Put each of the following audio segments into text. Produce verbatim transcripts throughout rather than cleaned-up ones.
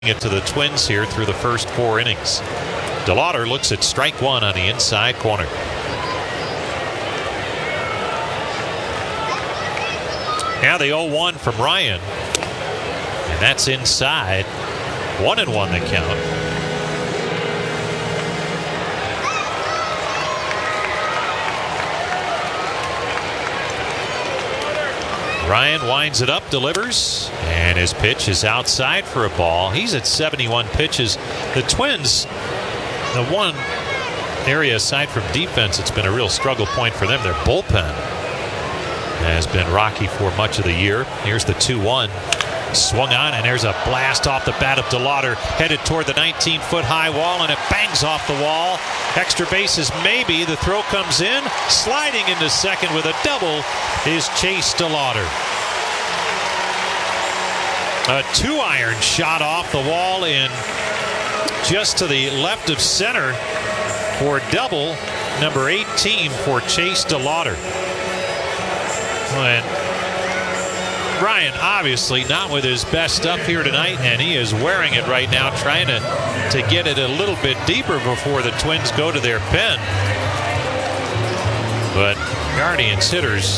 it to the Twins here through the first four innings. DeLauder looks at strike one on the inside corner. Now the oh one from Ryan, and that's inside. One and one the count. Ryan winds it up, delivers, and his pitch is outside for a ball. He's at seventy-one pitches. The Twins, the one area aside from defense, it's been a real struggle point for them. Their bullpen has been rocky for much of the year. Here's the two one. Swung on, and there's a blast off the bat of DeLauder, headed toward the nineteen-foot high wall, and it bangs off the wall. Extra bases maybe. The throw comes in. Sliding into second with a double is Chase DeLauder. A two-iron shot off the wall in just to the left of center for double number eighteen for Chase DeLauder. And Ryan obviously not with his best stuff here tonight, and he is wearing it right now, trying to, to get it a little bit deeper before the Twins go to their pen. But Guardians hitters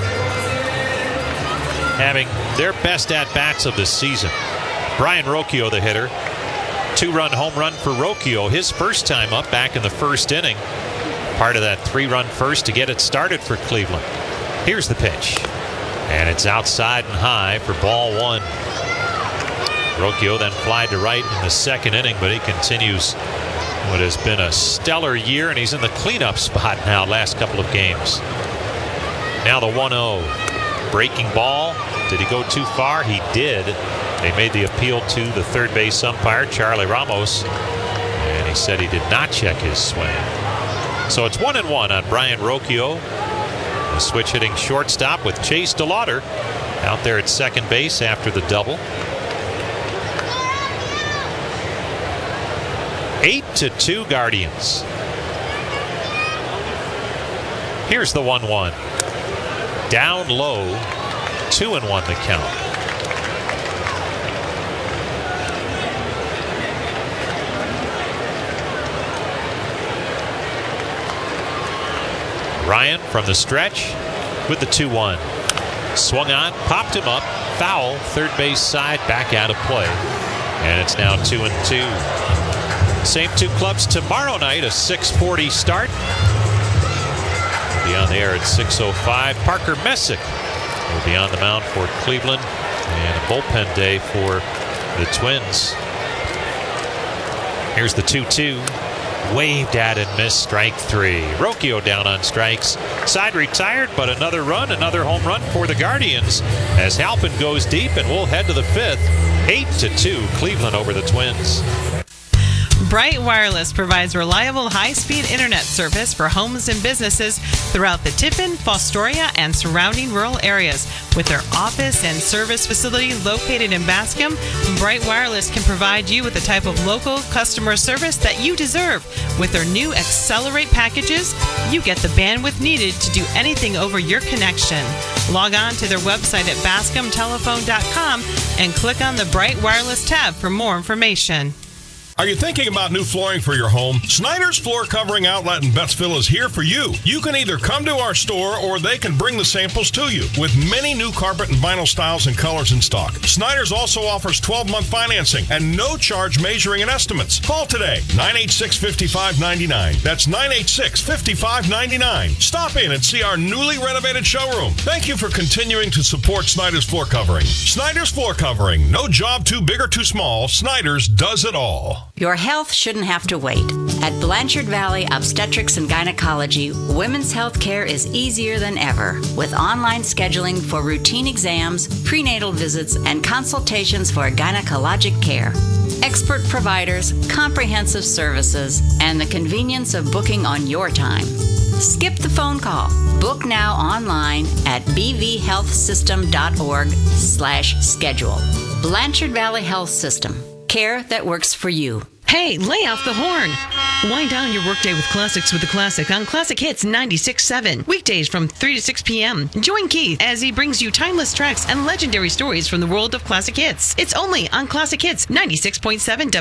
having their best at-bats of the season. Brian Rocchio, the hitter. Two-run home run for Rocchio, his first time up back in the first inning. Part of that three-run first to get it started for Cleveland. Here's the pitch. And it's outside and high for ball one. Rocchio then flied to right in the second inning, but he continues what has been a stellar year, and he's in the cleanup spot now last couple of games. Now the one oh. Breaking ball. Did he go too far? He did. They made the appeal to the third base umpire, Charlie Ramos, and he said he did not check his swing. So it's one and one on Brian Rocchio. A switch hitting shortstop with Chase DeLauder out there at second base after the double. Eight to two Guardians. Here's the one one. Down low, two and one the count. Ryan from the stretch with the two one. Swung on, popped him up, foul, third base side, back out of play. And it's now two and two. Same two clubs tomorrow night, a six forty start. Be on the air at six oh five. Parker Messick will be on the mound for Cleveland, and a bullpen day for the Twins. Here's the two two. Waved at and missed, strike three. Rocchio down on strikes. Side retired, but another run, another home run for the Guardians as Halpin goes deep, and we'll head to the fifth. Eight to two, Cleveland over the Twins. Bright Wireless provides reliable high-speed internet service for homes and businesses throughout the Tiffin, Fostoria, and surrounding rural areas. With their office and service facility located in Bascom, Bright Wireless can provide you with the type of local customer service that you deserve. With their new Accelerate packages, you get the bandwidth needed to do anything over your connection. Log on to their website at bascom telephone dot com and click on the Bright Wireless tab for more information. Are you thinking about new flooring for your home? Snyder's Floor Covering Outlet in Bettsville is here for you. You can either come to our store or they can bring the samples to you. With many new carpet and vinyl styles and colors in stock, Snyder's also offers twelve-month financing and no charge measuring and estimates. Call today, nine eight six, five five nine nine. That's nine eight six, five five nine nine. Stop in and see our newly renovated showroom. Thank you for continuing to support Snyder's Floor Covering. Snyder's Floor Covering. No job too big or too small. Snyder's does it all. Your health shouldn't have to wait. At Blanchard Valley Obstetrics and Gynecology, women's health care is easier than ever, with online scheduling for routine exams, prenatal visits, and consultations for gynecologic care. Expert providers, comprehensive services, and the convenience of booking on your time. Skip the phone call. Book now online at b v health system dot org slash schedule. Blanchard Valley Health System. Care that works for you. Hey, lay off the horn. Wind down your workday with classics with the Classic on Classic Hits ninety-six point seven. Weekdays from three to six p.m. Join Keith as he brings you timeless tracks and legendary stories from the world of classic hits. It's only on Classic Hits ninety-six point seven